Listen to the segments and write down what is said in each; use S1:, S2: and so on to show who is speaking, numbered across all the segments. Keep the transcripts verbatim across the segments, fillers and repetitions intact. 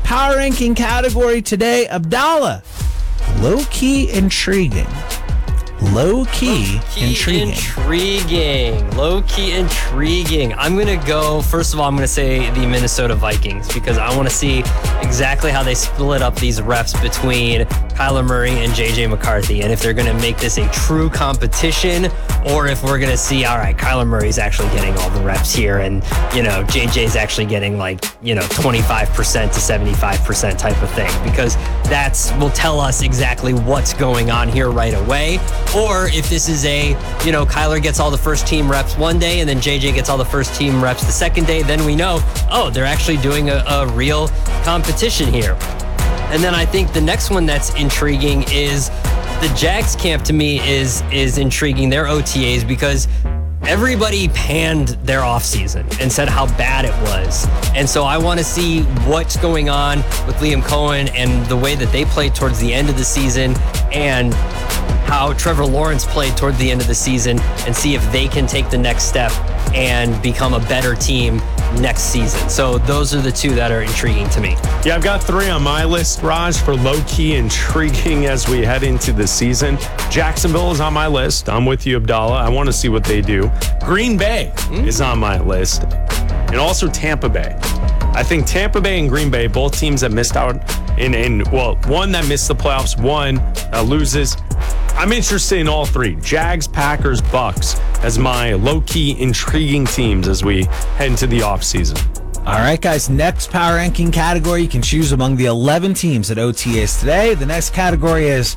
S1: power ranking category today, Abdallah. Low-key intriguing. Low-key,
S2: Low-key
S1: intriguing.
S2: Intriguing. Low-key intriguing. I'm going to go, first of all, I'm going to say the Minnesota Vikings because I want to see exactly how they split up these reps between Kyler Murray and J J McCarthy, and if they're going to make this a true competition or if we're going to see, all right, Kyler Murray's actually getting all the reps here and, you know, J J's actually getting like, you know, twenty-five percent to seventy-five percent type of thing, because that's will tell us exactly what's going on here right away. Or if this is a, you know, Kyler gets all the first team reps one day and then J J gets all the first team reps the second day, then we know, oh, they're actually doing a, a real competition here. And then I think the next one that's intriguing is the Jags camp. To me is is intriguing, their O T As, because everybody panned their offseason and said how bad it was. And so I want to see what's going on with Liam Cohen and the way that they played towards the end of the season and how Trevor Lawrence played toward the end of the season and see if they can take the next step and become a better team next season. So those are the two that are intriguing to me.
S3: Yeah, I've got three on my list, Raj, for low-key intriguing as we head into the season. Jacksonville is on my list. I'm with you, Abdallah. I want to see what they do. Green Bay mm. is on my list. And also Tampa Bay. I think Tampa Bay and Green Bay, both teams that missed out in, in well, one that missed the playoffs, one uh, loses. I'm interested in all three. Jags, Packers, Bucks as my low-key intriguing teams as we head into the offseason.
S1: All right, guys, next power ranking category. You can choose among the eleven teams at O T As today. The next category is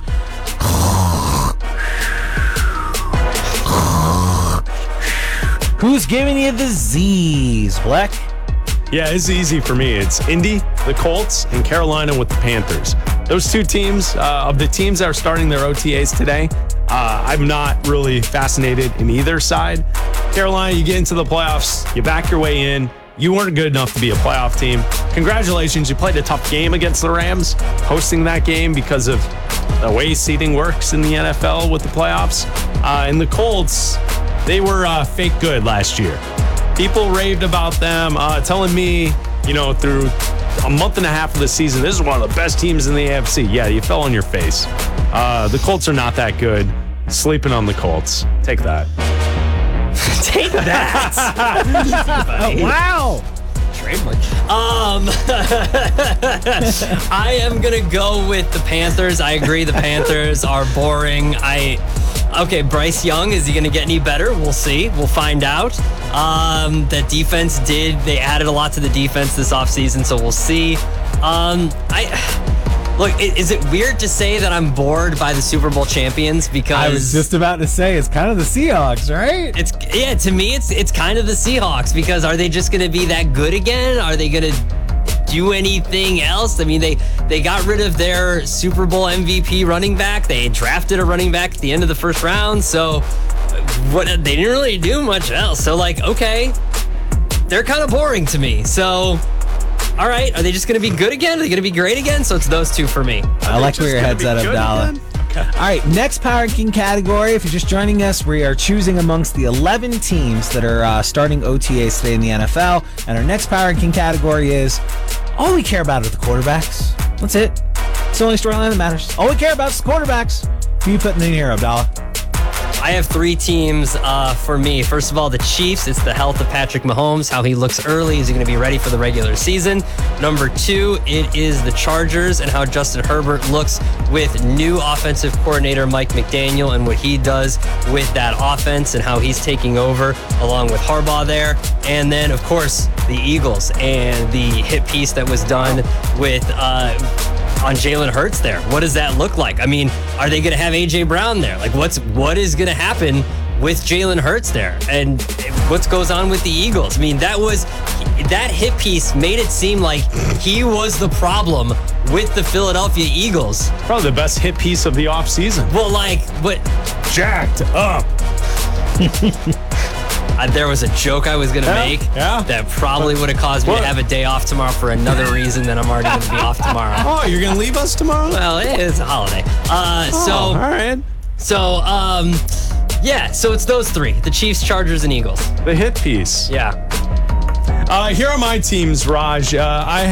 S1: who's giving you the Z's, Black?
S3: Yeah, it's easy for me. It's Indy, the Colts, and Carolina with the Panthers. Those two teams, uh, of the teams that are starting their O T As today, uh, I'm not really fascinated in either side. Carolina, you get into the playoffs, you back your way in. You weren't good enough to be a playoff team. Congratulations, you played a tough game against the Rams, hosting that game because of the way seeding works in the N F L with the playoffs. Uh, and the Colts, they were uh, fake good last year. People raved about them, uh, telling me, you know, through a month and a half of the season, this is one of the best teams in the A F C. Yeah, you fell on your face. Uh, the Colts are not that good. Sleeping on the Colts. Take that.
S2: Take that.
S1: Oh, wow.
S2: Trademark. Um, I am going to go with the Panthers. I agree the Panthers are boring. I... Okay, Bryce Young, is he going to get any better? We'll see. We'll find out. Um, that defense did, they added a lot to the defense this offseason, so we'll see. Um, I Look, is it weird to say that I'm bored by the Super Bowl champions? Because
S1: I was just about to say, it's kind of the Seahawks, right?
S2: It's yeah, to me, it's it's kind of the Seahawks, because are they just going to be that good again? Are they going to do anything else? I mean, they they got rid of their Super Bowl M V P running back. They drafted a running back at the end of the first round. So what they didn't really do much else. So like, okay, they're kind of boring to me. So all right, are they just going to be good again? Are they going to be great again? So it's those two for me.
S1: I like where your head's at, Abdallah. Okay. All right, next power ranking category. If you're just joining us, we are choosing amongst the eleven teams that are uh, starting O T As today in the N F L. And our next power ranking category is all we care about are the quarterbacks. That's it. It's the only storyline that matters. All we care about is the quarterbacks. Who are you putting in here, Abdallah?
S2: I have three teams uh, for me. First of all, the Chiefs. It's the health of Patrick Mahomes, how he looks early. Is he going to be ready for the regular season? Number two, it is the Chargers and how Justin Herbert looks with new offensive coordinator Mike McDaniel and what he does with that offense and how he's taking over along with Harbaugh there. And then, of course, the Eagles and the hit piece that was done with uh, on Jalen Hurts there. What does that look like? I mean, are they going to have A J Brown there? Like, what's what is going to happen with Jalen Hurts there? And what goes on with the Eagles? I mean, that was that hit piece made it seem like he was the problem with the Philadelphia Eagles.
S3: Probably the best hit piece of the offseason.
S2: Well, like, what?
S3: Jacked up.
S2: Uh, there was a joke I was going to
S3: yeah,
S2: make
S3: yeah.
S2: that probably would have caused me what? to have a day off tomorrow for another reason than I'm already going to be off tomorrow.
S3: Oh, you're going to leave us tomorrow?
S2: Well, it's a holiday. Uh,
S3: oh,
S2: so,
S3: all right.
S2: So, um, yeah, so it's those three, the Chiefs, Chargers, and Eagles.
S3: The hit piece.
S2: Yeah.
S3: Uh, here are my teams, Raj. Uh, I